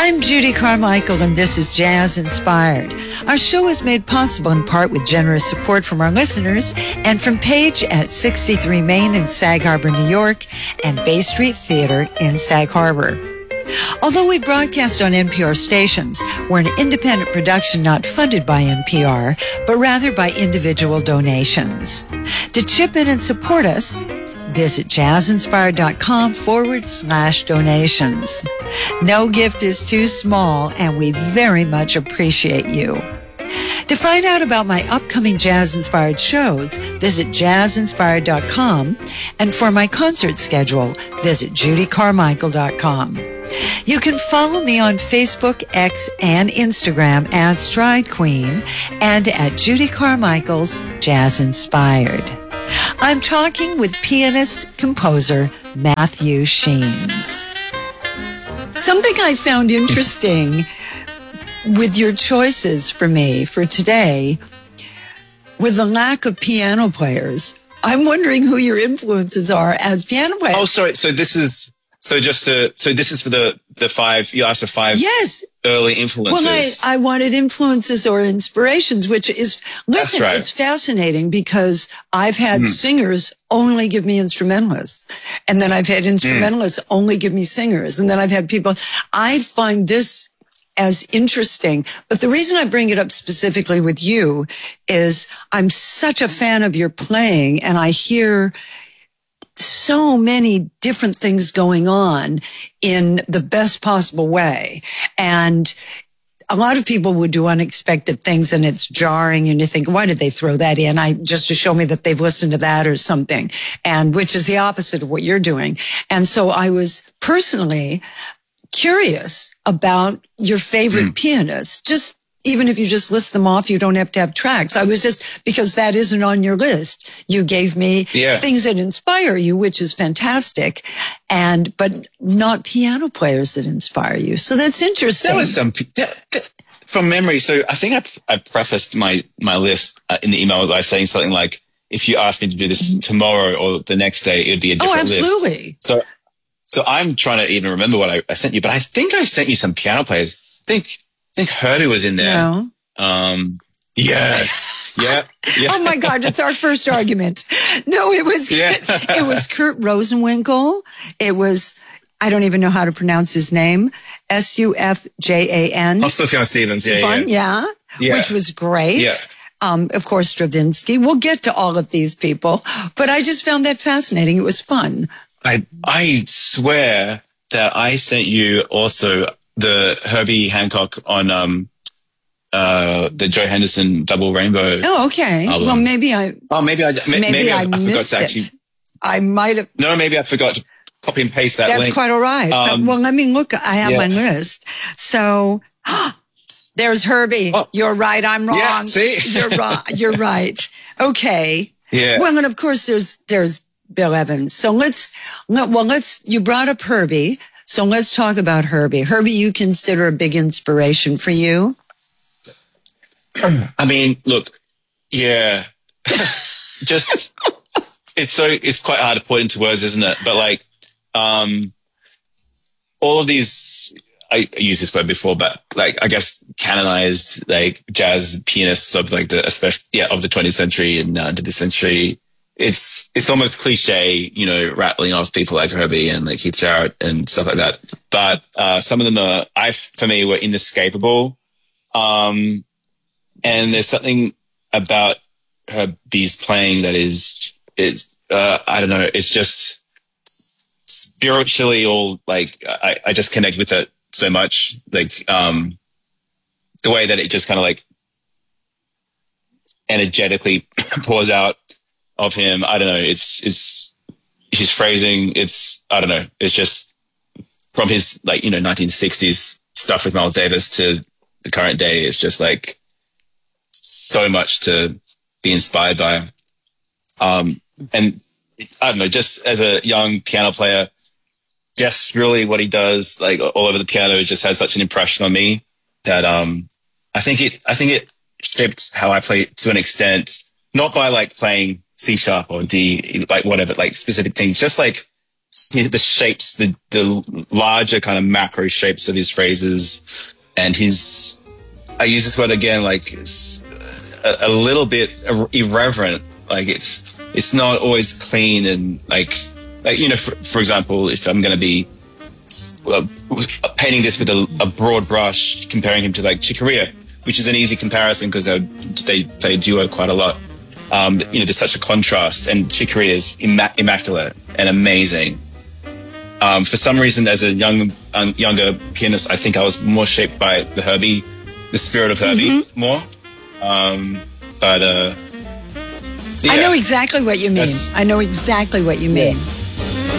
I'm Judy Carmichael, and this is Jazz Inspired. Our show is made possible in part with generous support from our listeners and from Page at 63 Main in Sag Harbor, New York, and Bay Street Theater in Sag Harbor. Although we broadcast on NPR stations, we're an independent production not funded by NPR, but rather by individual donations. To chip in and support us, visit jazzinspired.com/donations. No gift is too small, and we very much appreciate you. To find out about my upcoming jazz-inspired shows, visit jazzinspired.com, and for my concert schedule, visit judycarmichael.com. You can follow me on Facebook, X, and Instagram at Stride Queen and at Judy Carmichael's Jazz Inspired. I'm talking with pianist-composer Matthew Sheens. Something I found interesting with your choices for me for today, with the lack of piano players, I'm wondering who your influences are as piano players. Oh, sorry. So this is for the five. You asked for five. Yes. Early influences. Well, I wanted influences or inspirations, which is, listen, That's right. It's fascinating because I've had singers only give me instrumentalists. And then I've had instrumentalists only give me singers. And then I've had people, I find this as interesting. But the reason I bring it up specifically with you is I'm such a fan of your playing, and I hear so many different things going on in the best possible way. And a lot of people would do unexpected things and it's jarring and you think, why did they throw that in? Just to show me that they've listened to that or something, and which is the opposite of what you're doing. And so I was personally curious about your favorite pianists. Just even if you just list them off, you don't have to have tracks. I was just, because that isn't on your list. You gave me things that inspire you, which is fantastic, but not piano players that inspire you. So that's interesting. There was some from memory. So I think I prefaced my list in the email by saying something like, if you asked me to do this tomorrow or the next day, it would be a different list. Oh, absolutely. So I'm trying to even remember what I sent you, but I think I sent you some piano players. I think Herbie was in there. No. Yes. Yeah. Oh my God, it's our first argument. No, it was Kurt Rosenwinkel. It was, I don't even know how to pronounce his name. Sufjan. Oh, Sufjan Stevens. Yeah. Which was great. Yeah. Of course, Stravinsky. We'll get to all of these people, but I just found that fascinating. It was fun. I swear that I sent you also the Herbie Hancock on the Joe Henderson Double Rainbow. Oh, okay. Album. Well, maybe I missed forgot to it. I might have. No, maybe I forgot to copy and paste that link. That's quite all right. Well, let me look. I have my list. So there's Herbie. Oh. You're right. I'm wrong. Yeah, see? You're right. Okay. Yeah. Well, and of course there's Bill Evans. So you brought up Herbie. So let's talk about Herbie. Herbie, you consider a big inspiration for you? I mean, look, yeah. Just, it's quite hard to put into words, isn't it? But like, all of these, I used this word before, but like, I guess canonized, like jazz pianists of like of the 20th century and into the century. It's almost cliche, rattling off people like Herbie and like Keith Jarrett and stuff like that. But some of them for me, were inescapable. And there's something about Herbie's playing that is I don't know, it's just spiritually all like I just connect with it so much. Like the way that it just kind of like energetically pours out of him. I don't know. It's his phrasing. I don't know. It's just from his 1960s stuff with Miles Davis to the current day. It's just like so much to be inspired by. And I don't know, just as a young piano player, just really what he does, like all over the piano, just has such an impression on me that, I think it shaped how I play to an extent, not by like playing C# or D, like whatever, like specific things, just like the shapes, the larger kind of macro shapes of his phrases, and I use this word again, like a little bit irreverent. Like it's not always clean and like for example, if I'm going to be painting this with a broad brush, comparing him to like Chick Corea, which is an easy comparison because they play duo quite a lot. There's such a contrast, and Chick Corea is immaculate and amazing. For some reason, as a younger pianist, I think I was more shaped by the spirit of Herbie more. Yeah. I know exactly what you mean. I know exactly what you mean.